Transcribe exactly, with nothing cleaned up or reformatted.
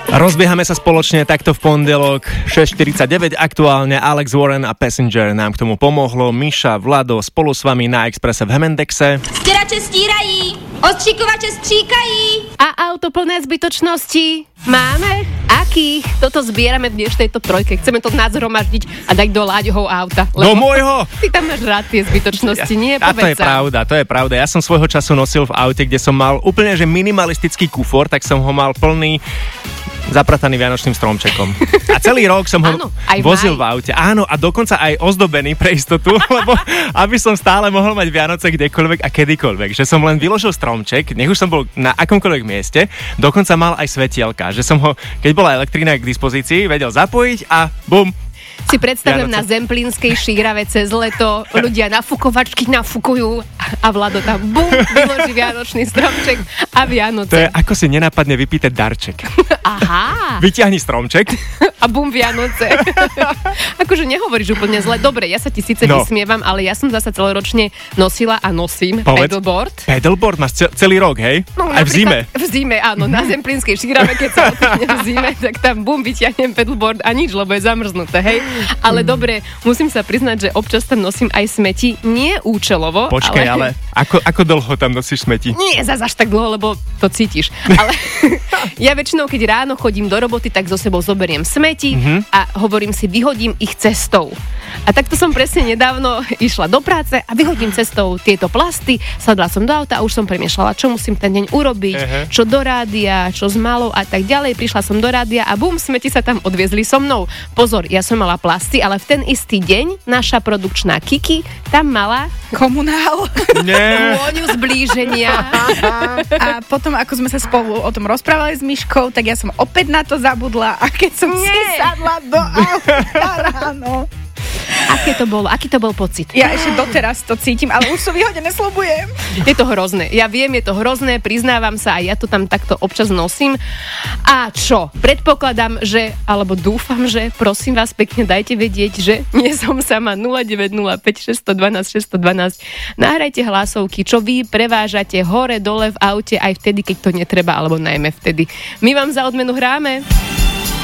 Rozbiehame sa spoločne takto v pondelok šesť štyridsaťdeväť. Aktuálne Alex Warren a Passenger nám k tomu pomohlo. Miša, Vlado spolu s vami na Expresse v Hemendexe. Stierače stírají, ostříkovače stříkají. A auto plné zbytočnosti máme? Akých? Toto zbierame v dnešnej top trojke. Chceme to nazhromaždiť a dať do Láďovho auta. Do môjho? Ty tam máš rád tie zbytočnosti, nie? A to je sa. pravda, to je pravda. Ja som svojho času nosil v aute, kde som mal úplne že minimalistický kufor, tak som ho mal plný zaprataný vianočným stromčekom. A celý rok som ho Áno, aj vozil maj. v aute. Áno, a dokonca aj ozdobený pre istotu, lebo aby som stále mohol mať Vianoce kdekoľvek a kedykoľvek. Že som len vyložil stromček, nech už som bol na akomkoľvek mieste, dokonca mal aj svetielka, že som ho, keď bola elektrina k dispozícii, vedel zapojiť a bum. Si predstavujem Vianoce. na Zemplínskej šírave cez leto, ľudia nafukovačky nafukujú a Vlado tam bum, vyloží vianočný stromček a Vianoce. To je ako si nenápadne vypýtať darček. Aha. Vyťahni stromček. A bum, Vianoce. Akože nehovoríš úplne zle. Dobre, ja sa ti síce No. vysmievam, ale ja som zasa celoročne nosila a nosím Povedz. pedalboard. Pedalboard máš ce- celý rok, hej? No, Aj v zime. V zime, áno, na Zemplínskej šírave, keď sa ocitnem v zime, tak tam bum, vyťahnem pedalboard a nič, lebo je zamrznuté, hej. Ale dobre, musím sa priznať, že občas tam nosím aj smeti, nie účelovo. Počkaj, ale, ale ako, ako dlho tam nosíš smeti? Nie zas až tak dlho, lebo to cítiš. Ale ja väčšinou, keď ráno chodím do roboty, tak so sebou zoberiem smeti mm-hmm. a hovorím si, vyhodím ich cestou. A takto som presne nedávno išla do práce a vyhodím cestou tieto plasty, sadla som do auta a už som premýšľala, čo musím ten deň urobiť, Uh-huh. čo do rádia, čo s malou a tak ďalej. Prišla som do rádia a bum, smeti sa tam odviezli so mnou. Pozor, ja som mala plasty, ale v ten istý deň naša produkčná Kiki tam mala Komunál. Nie. vôňu zblíženia. A potom, ako sme sa spolu o tom rozprávali s Miškou, tak ja som opäť na to zabudla a keď som si Nie. sadla do auta ráno. Aké to bolo? Aký to bol pocit? Ja ešte doteraz to cítim, ale už sú vyhodené, sľubujem. Je to hrozné. Ja viem, je to hrozné, priznávam sa, a ja to tam takto občas nosím. A čo? Predpokladám, že, alebo dúfam, že, prosím vás pekne, dajte vedieť, že nie som sama. Nula deväť nula päť šesť jedna dva šesť jedna dva. Nahrajte hlasovky, čo vy prevážate hore, dole v aute aj vtedy, keď to netreba, alebo najmä vtedy. My vám za odmenu hráme.